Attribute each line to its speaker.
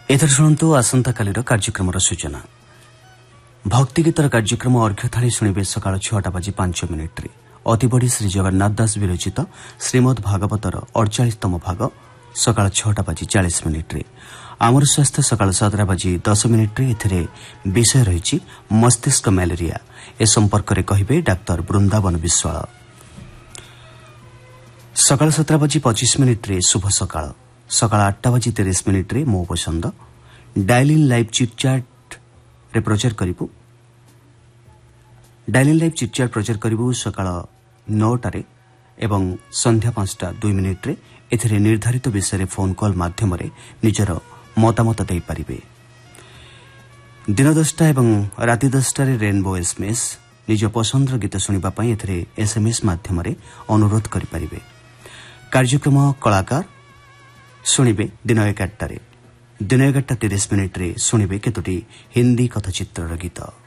Speaker 1: एथर शुणु आसंता कालीर कार्यक्रम सूचना। भक्ति गीतर कार्यक्रम अर्घ्यथाली शुणे सकाळ 6:05 अतिबड़ी श्री जगन्नाथ दास विरचित श्रीमद भागवतर 48तम भाग सकाळ 6:40 आमर स्वास्थ्य सकाळ 7:10 एथिरे विषय रही मस्तिष्क मैलेरिया ए संपर्क में कहे डाक्तर वृंदावन विश्वाल। सकाळ 7:25 शुभ सकाळ सकाळ 8:30 मो पसंद डायल इन लाइव चिटचाट रे प्रचार करिबु। डायल इन लाइव चिटचाट प्रचार करिबु सकाळ 9 एवं संध्या 5:02 एथिरे निर्धारित विषय फोन कॉल माध्यम निजर मतामत दे पारिबे। दिन 10 एवं राति 10 रेनबो एसएमएस निज पसंदर गीत शुणा एथिरे एसएमएस माध्यम अनुरोध करि पारिबे। कार्यक्रम कलाकार शुणिबे दिन 11 दिन 11:30 शुणिबे केतोटी हिंदी कथाचित्र गीत।